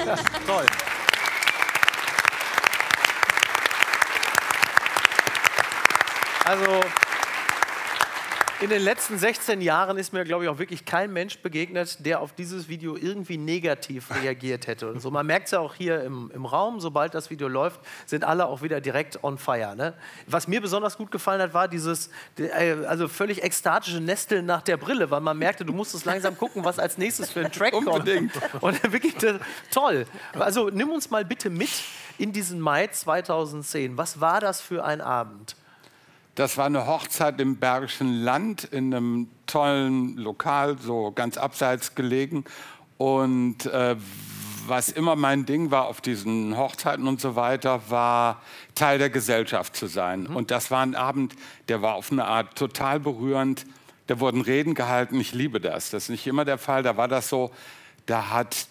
Ja, toll. Also in den letzten 16 Jahren ist mir, glaube ich, auch wirklich kein Mensch begegnet, der auf dieses Video irgendwie negativ reagiert hätte. Und so, man merkt es ja auch hier im Raum, sobald das Video läuft, sind alle auch wieder direkt on fire. Ne? Was mir besonders gut gefallen hat, war dieses also völlig ekstatische Nesteln nach der Brille, weil man merkte, du musstest langsam gucken, was als nächstes für ein Track kommt. Unbedingt. Und wirklich toll. Also nimm uns mal bitte mit in diesen Mai 2010. Was war das für ein Abend? Das war eine Hochzeit im Bergischen Land in einem tollen Lokal, so ganz abseits gelegen. Und was immer mein Ding war auf diesen Hochzeiten und so weiter, war Teil der Gesellschaft zu sein. Und das war ein Abend, der war auf eine Art total berührend. Da wurden Reden gehalten, ich liebe das. Das ist nicht immer der Fall, da war das so. Da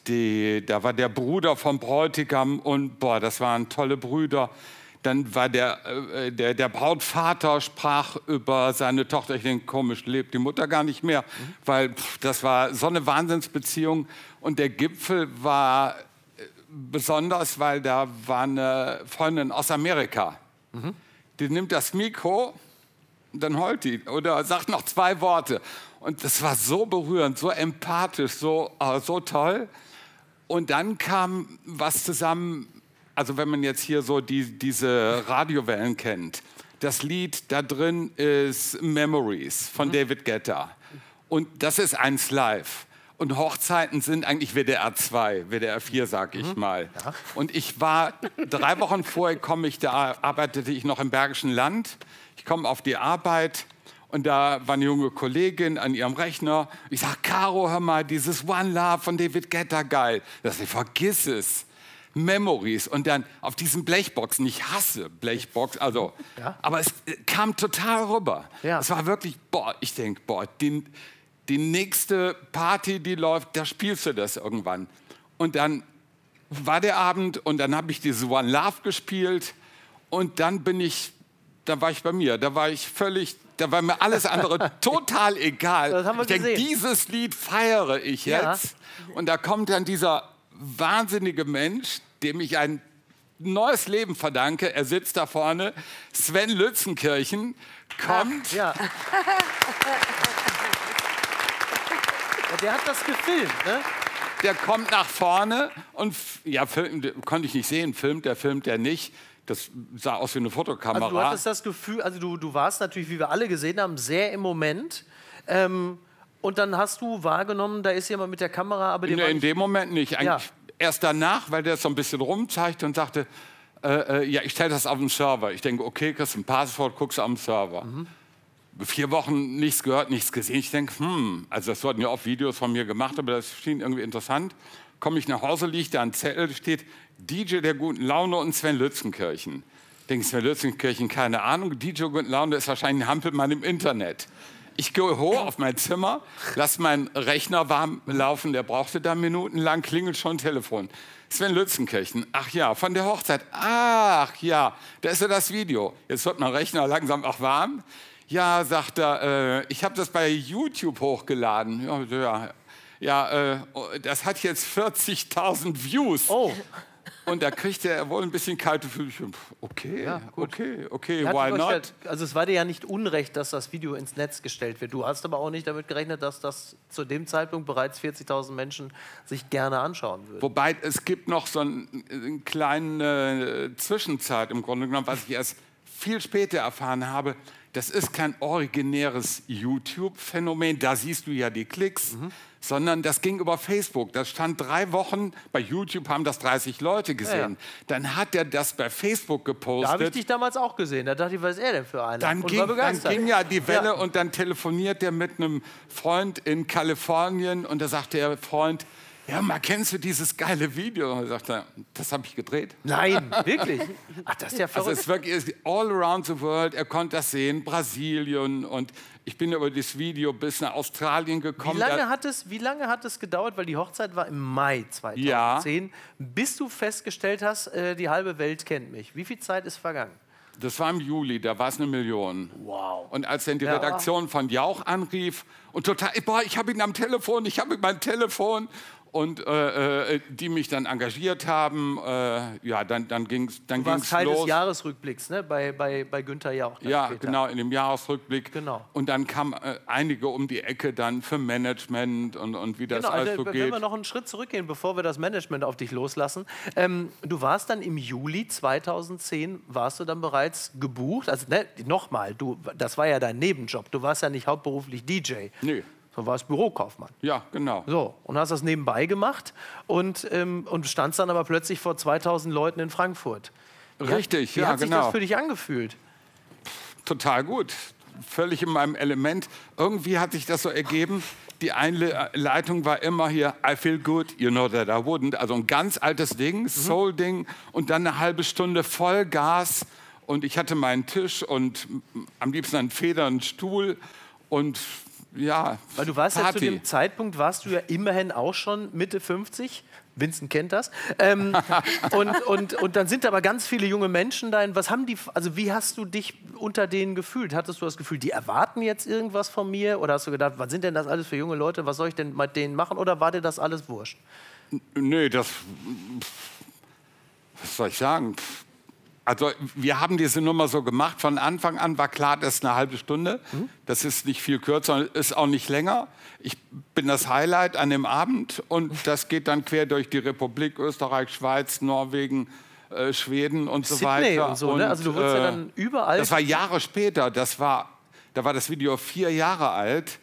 war der Bruder vom Bräutigam und boah, das waren tolle Brüder. Dann war der Brautvater sprach über seine Tochter. Ich denke, komisch, lebt die Mutter gar nicht mehr, weil das war so eine Wahnsinnsbeziehung. Und der Gipfel war besonders, weil da war eine Freundin aus Amerika. Die nimmt das Mikro und dann heult die oder sagt noch 2 Worte. Und das war so berührend, so empathisch, so toll. Und dann kam was zusammen. Also wenn man jetzt hier so diese Radiowellen kennt, das Lied da drin ist Memories von David Guetta. Und das ist eins live. Und Hochzeiten sind eigentlich WDR 2, WDR 4, sag ich mal. Ja. Und ich war 3 Wochen vorher, arbeitete ich noch im Bergischen Land. Ich komme auf die Arbeit und da war eine junge Kollegin an ihrem Rechner. Ich sag, Caro, hör mal, dieses One Love von David Guetta, geil. Das ich vergiss es. Memories und dann auf diesen Blechboxen. Ich hasse Blechbox, also, ja. Aber es kam total rüber. Ja. Es war wirklich, boah, ich denke, boah, die nächste Party, die läuft, da spielst du das irgendwann. Und dann war der Abend und dann habe ich diese One Love gespielt und dann da war ich bei mir, da war mir alles andere total egal. Das haben wir ich denke, dieses Lied feiere ich jetzt. Ja. Und da kommt dann dieser wahnsinnige Mensch, dem ich ein neues Leben verdanke. Er sitzt da vorne. Sven Lützenkirchen kommt. Ach, ja. Der hat das gefilmt, ne? Der kommt nach vorne und ja, konnte ich nicht sehen, filmt der nicht. Das sah aus wie eine Fotokamera. Also du hattest das Gefühl, also du warst natürlich, wie wir alle gesehen haben, sehr im Moment. Und dann hast du wahrgenommen, da ist jemand mit der Kamera, aber in dem Moment nicht. Eigentlich erst danach, weil der so ein bisschen rumzeigte und sagte, ja, ich stelle das auf den Server. Ich denke, okay, kriegst ein Passwort, guckst auf den Server. 4 Wochen nichts gehört, nichts gesehen. Ich denke, also das wurden ja oft Videos von mir gemacht, aber das schien irgendwie interessant. Komme ich nach Hause, liegt da ein Zettel, steht DJ der guten Laune und Sven Lützenkirchen. Denke Sven Lützenkirchen, keine Ahnung. DJ der guten Laune ist wahrscheinlich ein Hampelmann im Internet. Ich gehe hoch auf mein Zimmer, lasse meinen Rechner warm laufen, der brauchte da minutenlang, klingelt schon Telefon. Sven Lützenkirchen, ach ja, von der Hochzeit, ach ja, da ist ja das Video. Jetzt wird mein Rechner langsam auch warm. Ja, sagt er, ich habe das bei YouTube hochgeladen. Das hat jetzt 40.000 Views. Oh. Und da kriegt er wohl ein bisschen kalte Füße. Okay, ja, okay, why not? Also es war dir ja nicht unrecht, dass das Video ins Netz gestellt wird. Du hast aber auch nicht damit gerechnet, dass das zu dem Zeitpunkt bereits 40.000 Menschen sich gerne anschauen würden. Wobei es gibt noch so eine kleine Zwischenzeit im Grunde genommen, was ich erst viel später erfahren habe. Das ist kein originäres YouTube-Phänomen, da siehst du ja die Klicks, sondern das ging über Facebook. Das stand 3 Wochen, bei YouTube haben das 30 Leute gesehen. Ja. Dann hat er das bei Facebook gepostet. Da habe ich dich damals auch gesehen, da dachte ich, was ist er denn für einer? Dann ging ja die Welle und dann telefoniert er mit einem Freund in Kalifornien und da sagte der Freund, ja, mal kennst du dieses geile Video? Und er sagte, das habe ich gedreht. Nein, wirklich? Ach, das ist ja verrückt. Also es ist wirklich all around the world. Er konnte das sehen, Brasilien und ich bin über das Video bis nach Australien gekommen. Wie lange hat es gedauert, weil die Hochzeit war im Mai 2010, bis du festgestellt hast, die halbe Welt kennt mich. Wie viel Zeit ist vergangen? Das war im Juli, da war es 1 Million. Wow. Und als dann die Redaktion von Jauch anrief und total, boah, ich habe ihn am Telefon, ich habe mein Telefon. und die mich dann engagiert haben. Ja, dann ging's Du warst Teil los. des Jahresrückblicks, ne? bei Günther Jauch. Ja, später. genau, in dem Jahresrückblick. Genau. Und dann kamen einige um die Ecke dann für Management und wie das Genau, alles so wenn geht. wir noch einen Schritt zurückgehen, bevor wir das Management auf dich loslassen. Du warst dann im Juli 2010, warst du dann bereits gebucht? Also ne, nochmal, das war ja dein Nebenjob. Du warst ja nicht hauptberuflich DJ. Nee. Du warst Bürokaufmann. Ja, genau. So, und hast das nebenbei gemacht und standst dann aber plötzlich vor 2000 Leuten in Frankfurt. Richtig, Wie ja, hat sich genau. das für dich angefühlt? Total gut. Völlig in meinem Element. Irgendwie hat sich das so ergeben. Die Einleitung war immer hier, I feel good, you know that I wouldn't. Also ein ganz altes Ding, Soul-Ding. Und dann eine halbe Stunde Vollgas. Und ich hatte meinen Tisch und am liebsten einen federnden Stuhl. Und ja, Weil du warst ja Party. zu dem Zeitpunkt, warst du ja immerhin auch schon Mitte 50. Vincent kennt das. Und dann sind aber ganz viele junge Menschen da. Wie hast du dich unter denen gefühlt? Hattest du das Gefühl, die erwarten jetzt irgendwas von mir? Oder hast du gedacht, was sind denn das alles für junge Leute? Was soll ich denn mit denen machen? Oder war dir das alles wurscht? Nee, was soll ich sagen? Also wir haben diese Nummer so gemacht, von Anfang an war klar, das ist eine halbe Stunde. Das ist nicht viel kürzer, ist auch nicht länger. Ich bin das Highlight an dem Abend und das geht dann quer durch die Republik, Österreich, Schweiz, Norwegen, Schweden und so Sydney weiter. und so, ne? Also du wurdest ja dann überall... Das war Jahre später, da war das Video 4 Jahre alt.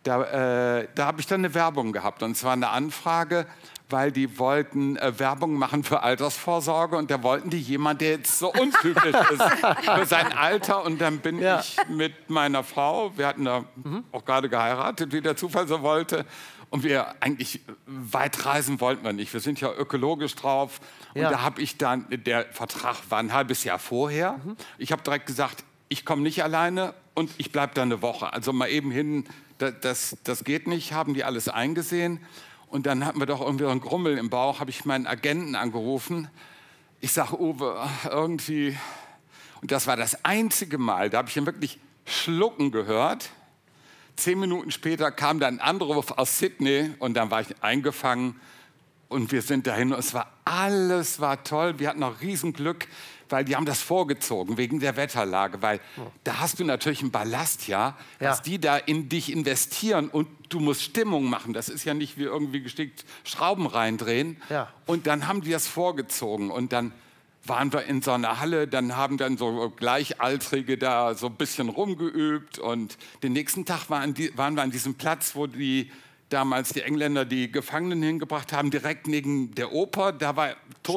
Da habe ich dann eine Werbung gehabt und zwar eine Anfrage, weil die wollten Werbung machen für Altersvorsorge und da wollten die jemand, der jetzt so untypisch ist für sein Alter. Und dann bin ich mit meiner Frau, wir hatten da auch gerade geheiratet, wie der Zufall so wollte. Und wir eigentlich weit reisen wollten wir nicht. Wir sind ja ökologisch drauf. Und da habe ich dann, der Vertrag war ein halbes Jahr vorher. Ich habe direkt gesagt, ich komme nicht alleine und ich bleibe da eine Woche. Also mal eben hin, das geht nicht, haben die alles eingesehen. Und dann hatten wir doch irgendwie einen Grummel im Bauch, habe ich meinen Agenten angerufen. Ich sage, Uwe, irgendwie... Und das war das einzige Mal, da habe ich ihn wirklich schlucken gehört. 10 Minuten später kam dann ein Anruf aus Sydney und dann war ich eingefangen. Und wir sind dahin und alles war toll. Wir hatten noch Riesenglück, weil die haben das vorgezogen wegen der Wetterlage. Weil da hast du natürlich einen Ballast, dass die da in dich investieren und du musst Stimmung machen. Das ist ja nicht wie irgendwie gestickt Schrauben reindrehen. Ja. Und dann haben die das vorgezogen und dann waren wir in so einer Halle, dann haben dann so Gleichaltrige da so ein bisschen rumgeübt und den nächsten Tag waren wir an diesem Platz, wo damals die Engländer die Gefangenen hingebracht haben, direkt neben der Oper. Da war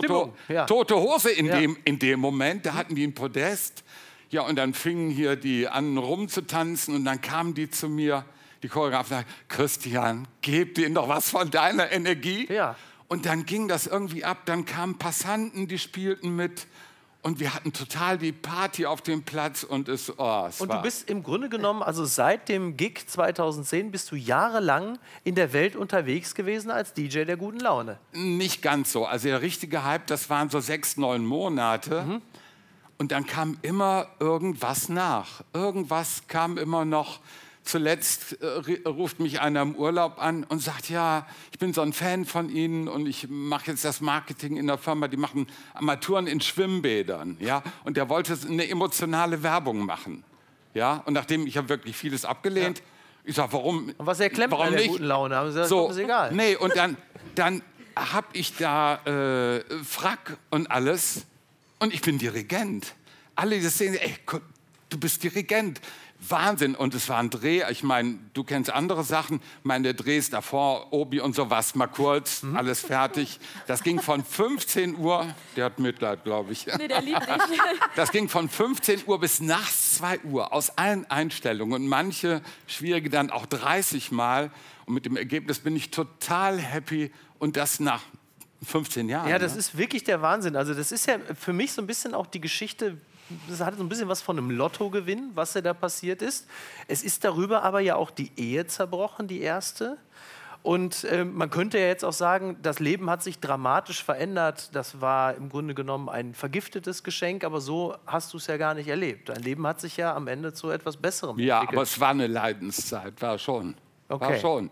tote Hose in dem Moment. Da hatten die ein Podest. Ja, und dann fingen hier die an rumzutanzen und dann kamen die zu mir, die Choreografen, sagten, Christian, gib denen doch was von deiner Energie. Ja. Und dann ging das irgendwie ab. Dann kamen Passanten, die spielten mit. Und wir hatten total die Party auf dem Platz und Und du bist im Grunde genommen, also seit dem Gig 2010 bist du jahrelang in der Welt unterwegs gewesen als DJ der guten Laune. Nicht ganz so. Also der richtige Hype, das waren so 6, 9 Monate. Und dann kam immer irgendwas nach. Irgendwas kam immer noch. Zuletzt ruft mich einer im Urlaub an und sagt, ja, ich bin so ein Fan von Ihnen und ich mache jetzt das Marketing in der Firma, die machen Armaturen in Schwimmbädern. Ja? Und der wollte eine emotionale Werbung machen. Ja? Und nachdem ich habe wirklich vieles abgelehnt, ich sage, warum? Und was erklemmt warum der nicht? guten Laune? Haben sie gesagt, So, ist egal. Nee, und dann habe ich da Frack und alles und ich bin Dirigent. Alle, die sehen, ey, du bist Dirigent. Wahnsinn. Und es war ein Dreh. Ich meine, du kennst andere Sachen. Meine Drehs davor, Obi und sowas, mal kurz, alles fertig. Das ging von 15 Uhr, der hat Mitleid, glaube ich. Nee, der liebt dich. Das ging von 15 Uhr bis nachts 2 Uhr aus allen Einstellungen. Und manche schwierige dann auch 30 Mal. Und mit dem Ergebnis bin ich total happy. Und das nach 15 Jahren. Ja, das ist wirklich der Wahnsinn. Also das ist ja für mich so ein bisschen auch die Geschichte, das hat so ein bisschen was von einem Lottogewinn, was da passiert ist. Es ist darüber aber ja auch die Ehe zerbrochen, die erste. Und man könnte ja jetzt auch sagen, das Leben hat sich dramatisch verändert. Das war im Grunde genommen ein vergiftetes Geschenk, aber so hast du es ja gar nicht erlebt. Dein Leben hat sich ja am Ende zu etwas Besserem entwickelt. Ja, aber es war eine Leidenszeit, war schon. Okay. War schon.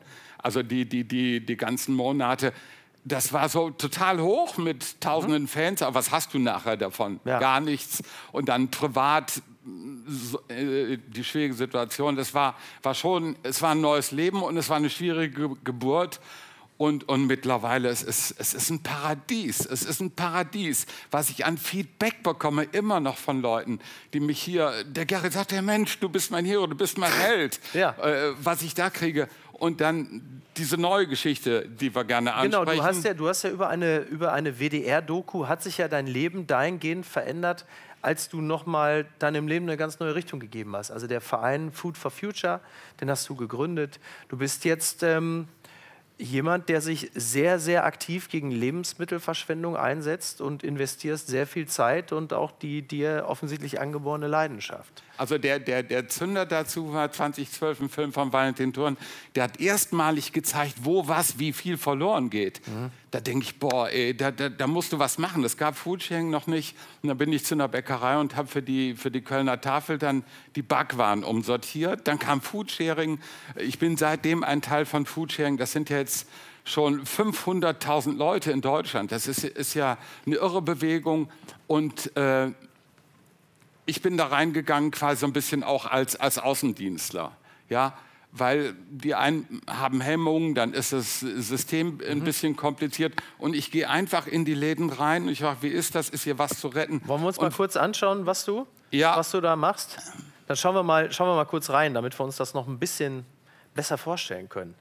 Also die ganzen Monate. Das war so total hoch mit tausenden Fans. Aber was hast du nachher davon? Ja. Gar nichts. Und dann privat die schwierige Situation. Das war schon, es war ein neues Leben und es war eine schwierige Geburt. Und mittlerweile, es ist ein Paradies. Es ist ein Paradies, was ich an Feedback bekomme, immer noch von Leuten, die mich hier, der Gerrit sagt, der Mensch, du bist mein Hero, du bist mein Held, Ja. Was ich da kriege. Und dann diese neue Geschichte, die wir gerne ansprechen. Genau, du hast ja über eine WDR-Doku, hat sich ja dein Leben dahingehend verändert, als du nochmal deinem Leben eine ganz neue Richtung gegeben hast. Also der Verein Food for Future, den hast du gegründet. Du bist jetzt jemand, der sich sehr, sehr aktiv gegen Lebensmittelverschwendung einsetzt und investierst sehr viel Zeit und auch die dir offensichtlich angeborene Leidenschaft. Also der Zünder dazu war 2012 ein Film von Valentin Thurn, der hat erstmalig gezeigt, wo was, wie viel verloren geht. Da denke ich, boah, ey, da musst du was machen. Es gab Foodsharing noch nicht. Und dann bin ich zu einer Bäckerei und habe für die Kölner Tafel dann die Backwaren umsortiert. Dann kam Foodsharing. Ich bin seitdem ein Teil von Foodsharing. Das sind ja jetzt schon 500.000 Leute in Deutschland. Das ist ja eine irre Bewegung. Und ich bin da reingegangen quasi so ein bisschen auch als Außendienstler, ja, weil die einen haben Hemmungen, dann ist das System ein bisschen kompliziert und ich gehe einfach in die Läden rein und ich frage, wie ist das, ist hier was zu retten? Wollen wir uns mal kurz anschauen, was du da machst? Dann schauen wir mal kurz rein, damit wir uns das noch ein bisschen besser vorstellen können.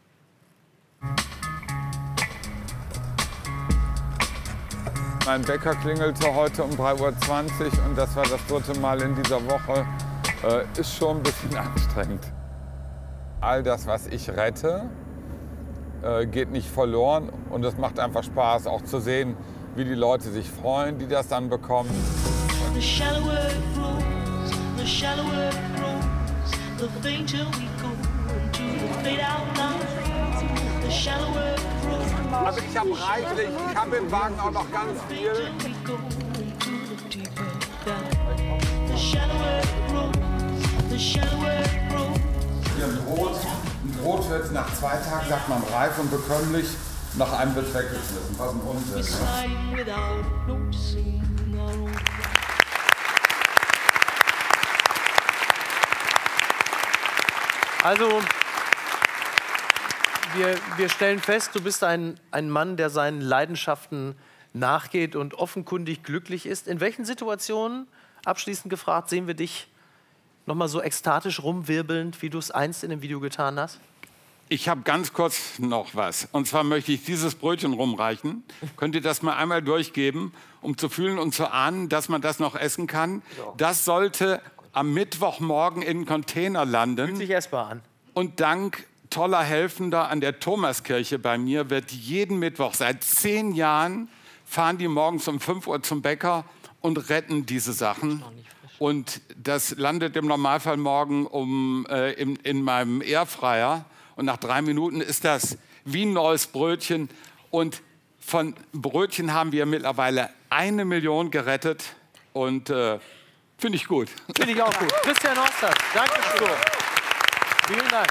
Mein Bäcker klingelte heute um 3:20 Uhr und das war das 3. Mal in dieser Woche. Ist schon ein bisschen anstrengend. All das, was ich rette, geht nicht verloren und es macht einfach Spaß, auch zu sehen, wie die Leute sich freuen, die das dann bekommen. The shallower it grows, the shallower it grows, the fainter we go into the fade out line. The shallower it grows. Also ich habe reichlich, ich habe im Wagen auch noch ganz viel. Hier ein Brot wird nach 2 Tagen, sagt man, reif und bekömmlich. Nach einem wird es weggeschmissen. Was ein Unsinn. Also, wir stellen fest, du bist ein Mann, der seinen Leidenschaften nachgeht und offenkundig glücklich ist. In welchen Situationen, abschließend gefragt, sehen wir dich noch mal so ekstatisch rumwirbelnd, wie du es einst in dem Video getan hast? Ich habe ganz kurz noch was. Und zwar möchte ich dieses Brötchen rumreichen. Könnt ihr das mal einmal durchgeben, um zu fühlen und zu ahnen, dass man das noch essen kann? Das sollte am Mittwochmorgen in den Container landen. Fühlt sich essbar an. Und dank toller Helfender an der Thomaskirche bei mir wird jeden Mittwoch seit 10 Jahren fahren die morgens um 5 Uhr zum Bäcker und retten diese Sachen. Und das landet im Normalfall morgen in meinem Airfryer. Und nach 3 Minuten ist das wie ein neues Brötchen. Und von Brötchen haben wir mittlerweile 1 Million gerettet. Und finde ich gut. Finde ich auch gut. Christian Ostert, danke schön. Vielen Dank.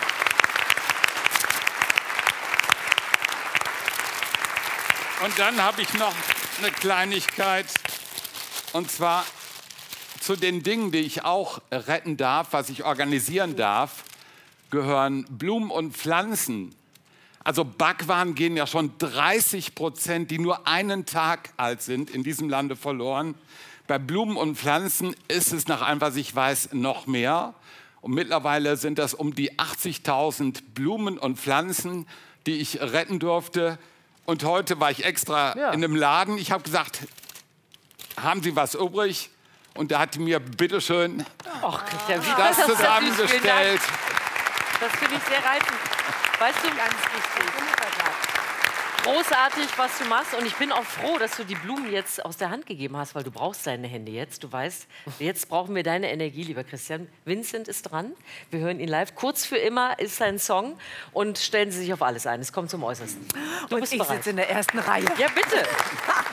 Und dann habe ich noch eine Kleinigkeit. Und zwar zu den Dingen, die ich auch retten darf, was ich organisieren darf, gehören Blumen und Pflanzen. Also Backwaren gehen ja schon 30%, die nur einen Tag alt sind, in diesem Lande verloren. Bei Blumen und Pflanzen ist es nach allem, was ich weiß, noch mehr. Und mittlerweile sind das um die 80.000 Blumen und Pflanzen, die ich retten durfte. Und heute war ich extra in einem Laden. Ich habe gesagt, haben Sie was übrig? Und da hat mir bitteschön das zusammengestellt. Das finde ich sehr reizend. Weißt du, ganz wichtig. Großartig, was du machst. Und ich bin auch froh, dass du die Blumen jetzt aus der Hand gegeben hast, weil du brauchst deine Hände jetzt. Du weißt, jetzt brauchen wir deine Energie, lieber Christian. Vincent ist dran. Wir hören ihn live. Kurz für immer ist sein Song. Und stellen Sie sich auf alles ein. Es kommt zum Äußersten. Und ich sitze in der ersten Reihe. Ja, bitte.